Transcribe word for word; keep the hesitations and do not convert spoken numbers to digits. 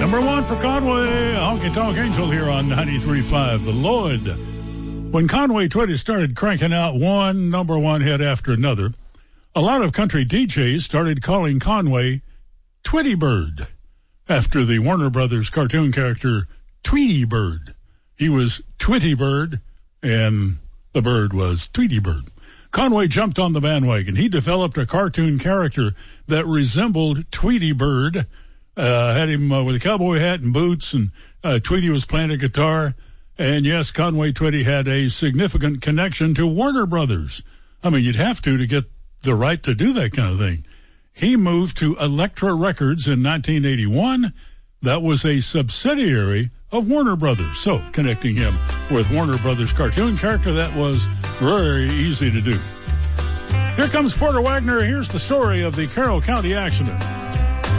Number one for Conway, Honky Tonk Angel here on ninety-three point five The Lloyd. When Conway Twitty started cranking out one number one hit after another, a lot of country D Js started calling Conway Twitty Bird, after the Warner Brothers cartoon character Tweety Bird. He was Twitty Bird, and the bird was Tweety Bird. Conway jumped on the bandwagon. He developed a cartoon character that resembled Tweety Bird, uh, had him uh, with a cowboy hat and boots, and uh, Tweety was playing a guitar. And yes, Conway Twitty had a significant connection to Warner Brothers. I mean, you'd have to to get the right to do that kind of thing. He moved to Elektra Records in nineteen eighty-one. That was a subsidiary of Warner Brothers. So connecting him with Warner Brothers cartoon character, that was very easy to do. Here comes Porter Wagner. Here's the story of the Carroll County accident.